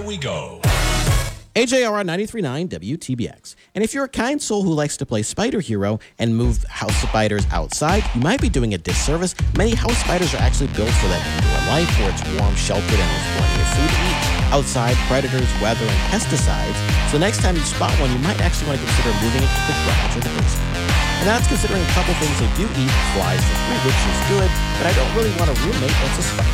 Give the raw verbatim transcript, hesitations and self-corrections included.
we go. A J R R ninety-three point nine W T B X. And if you're a kind soul who likes to play Spider Hero and move house spiders outside, you might be doing a disservice. Many house spiders are actually built for that indoor life where it's warm, sheltered, and there's plenty of food to eat. Outside, predators, weather, and pesticides. So next time you spot one, you might actually want to consider moving it to the garage or the basement. And that's considering a couple things they do eat, flies for free, which is good, but I don't really want a roommate that's a spider.